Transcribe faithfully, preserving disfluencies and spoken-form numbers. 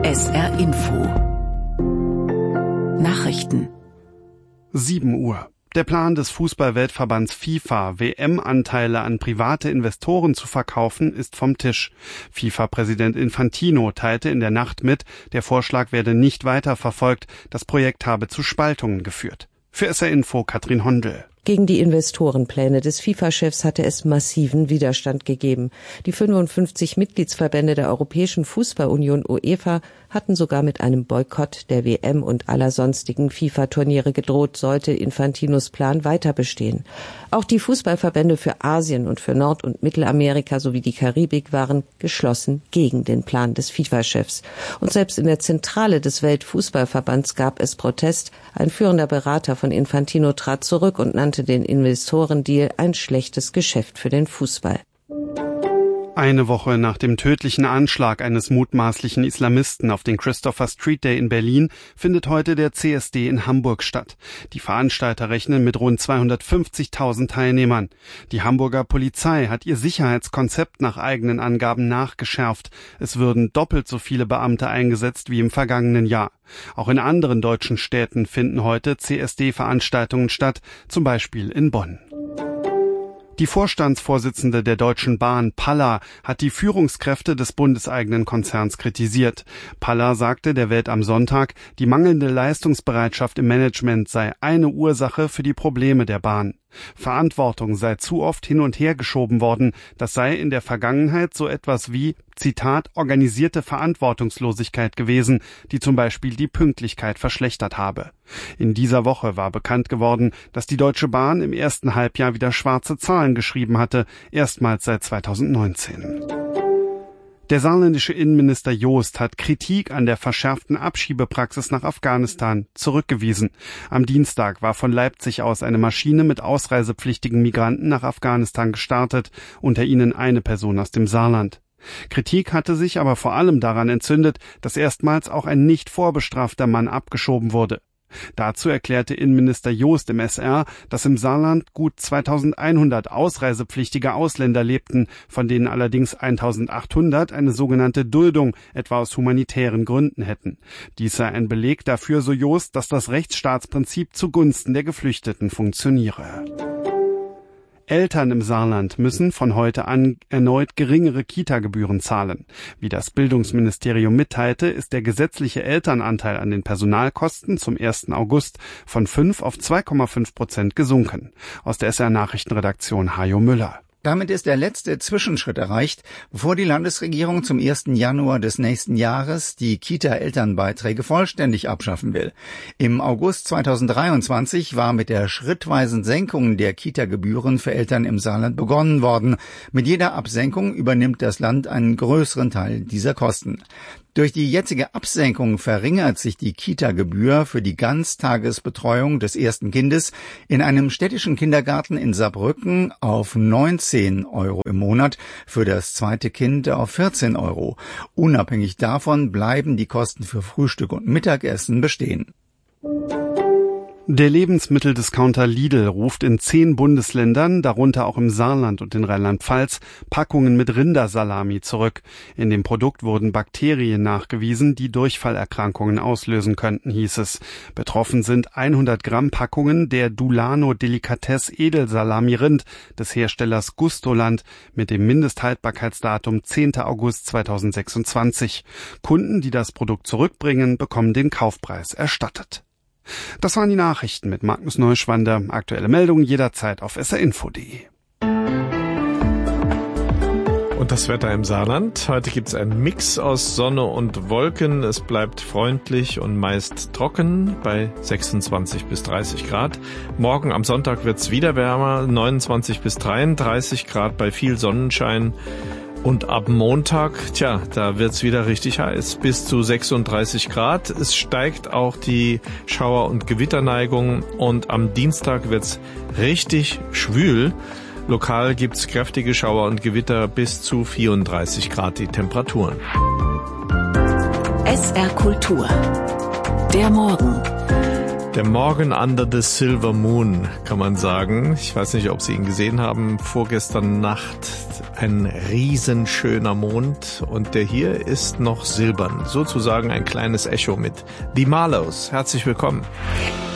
S R Info Nachrichten sieben Uhr. Der Plan des Fußball-Weltverbands FIFA, W M-Anteile an private Investoren zu verkaufen, ist vom Tisch. FIFA-Präsident Infantino teilte in der Nacht mit, der Vorschlag werde nicht weiter verfolgt, das Projekt habe zu Spaltungen geführt. Für S R Info Katrin Hondel. Gegen die Investorenpläne des FIFA-Chefs hatte es massiven Widerstand gegeben. Die fünfundfünfzig Mitgliedsverbände der Europäischen Fußballunion UEFA hatten sogar mit einem Boykott der W M und aller sonstigen FIFA-Turniere gedroht, sollte Infantinos Plan weiter bestehen. Auch die Fußballverbände für Asien und für Nord- und Mittelamerika sowie die Karibik waren geschlossen gegen den Plan des FIFA-Chefs. Und selbst in der Zentrale des Weltfußballverbands gab es Protest. Ein führender Berater von Infantino trat zurück und nannte den Investorendeal ein schlechtes Geschäft für den Fußball. Eine Woche nach dem tödlichen Anschlag eines mutmaßlichen Islamisten auf den Christopher Street Day in Berlin findet heute der C S D in Hamburg statt. Die Veranstalter rechnen mit rund zweihundertfünfzigtausend Teilnehmern. Die Hamburger Polizei hat ihr Sicherheitskonzept nach eigenen Angaben nachgeschärft. Es würden doppelt so viele Beamte eingesetzt wie im vergangenen Jahr. Auch in anderen deutschen Städten finden heute C S D-Veranstaltungen statt, zum Beispiel in Bonn. Die Vorstandsvorsitzende der Deutschen Bahn, Palla, hat die Führungskräfte des bundeseigenen Konzerns kritisiert. Palla sagte der Welt am Sonntag, die mangelnde Leistungsbereitschaft im Management sei eine Ursache für die Probleme der Bahn. Verantwortung sei zu oft hin und her geschoben worden. Das sei in der Vergangenheit so etwas wie, Zitat, organisierte Verantwortungslosigkeit gewesen, die zum Beispiel die Pünktlichkeit verschlechtert habe. In dieser Woche war bekannt geworden, dass die Deutsche Bahn im ersten Halbjahr wieder schwarze Zahlen geschrieben hatte, erstmals seit zweitausendneunzehn. Der saarländische Innenminister Joost hat Kritik an der verschärften Abschiebepraxis nach Afghanistan zurückgewiesen. Am Dienstag war von Leipzig aus eine Maschine mit ausreisepflichtigen Migranten nach Afghanistan gestartet, unter ihnen eine Person aus dem Saarland. Kritik hatte sich aber vor allem daran entzündet, dass erstmals auch ein nicht vorbestrafter Mann abgeschoben wurde. Dazu erklärte Innenminister Joost im S R, dass im Saarland gut zweitausendeinhundert ausreisepflichtige Ausländer lebten, von denen allerdings eintausendachthundert eine sogenannte Duldung, etwa aus humanitären Gründen hätten. Dies sei ein Beleg dafür, so Joost, dass das Rechtsstaatsprinzip zugunsten der Geflüchteten funktioniere. Eltern im Saarland müssen von heute an erneut geringere Kita-Gebühren zahlen. Wie das Bildungsministerium mitteilte, ist der gesetzliche Elternanteil an den Personalkosten zum ersten August von fünf auf zwei Komma fünf Prozent gesunken. Aus der S R-Nachrichtenredaktion Hajo Müller. Damit ist der letzte Zwischenschritt erreicht, bevor die Landesregierung zum ersten Januar des nächsten Jahres die Kita-Elternbeiträge vollständig abschaffen will. Im August zweitausenddreiundzwanzig war mit der schrittweisen Senkung der Kita-Gebühren für Eltern im Saarland begonnen worden. Mit jeder Absenkung übernimmt das Land einen größeren Teil dieser Kosten. Durch die jetzige Absenkung verringert sich die Kita-Gebühr für die Ganztagesbetreuung des ersten Kindes in einem städtischen Kindergarten in Saarbrücken auf neunzehn Euro im Monat, für das zweite Kind auf vierzehn Euro. Unabhängig davon bleiben die Kosten für Frühstück und Mittagessen bestehen. Der Lebensmitteldiscounter Lidl ruft in zehn Bundesländern, darunter auch im Saarland und in Rheinland-Pfalz, Packungen mit Rindersalami zurück. In dem Produkt wurden Bakterien nachgewiesen, die Durchfallerkrankungen auslösen könnten, hieß es. Betroffen sind hundert Gramm Packungen der Dulano Delicatesse Edelsalami Rind des Herstellers Gustoland mit dem Mindesthaltbarkeitsdatum zehnten August zweitausendsechsundzwanzig. Kunden, die das Produkt zurückbringen, bekommen den Kaufpreis erstattet. Das waren die Nachrichten mit Magnus Neuschwander. Aktuelle Meldungen jederzeit auf s r info punkt d e. Und das Wetter im Saarland. Heute gibt es einen Mix aus Sonne und Wolken. Es bleibt freundlich und meist trocken bei sechsundzwanzig bis dreißig Grad. Morgen am Sonntag wird es wieder wärmer, neunundzwanzig bis dreiunddreißig Grad bei viel Sonnenschein. Und ab Montag, tja, da wird's wieder richtig heiß, bis zu sechsunddreißig Grad. Es steigt auch die Schauer- und Gewitterneigung und am Dienstag wird's richtig schwül. Lokal gibt's kräftige Schauer und Gewitter bis zu vierunddreißig Grad die Temperaturen. S R Kultur. Der Morgen. Der Morgen under the Silver Moon, kann man sagen. Ich weiß nicht, ob Sie ihn gesehen haben. Vorgestern Nacht ein riesenschöner Mond und der hier ist noch silbern, sozusagen ein kleines Echo mit The Marlows. Herzlich willkommen.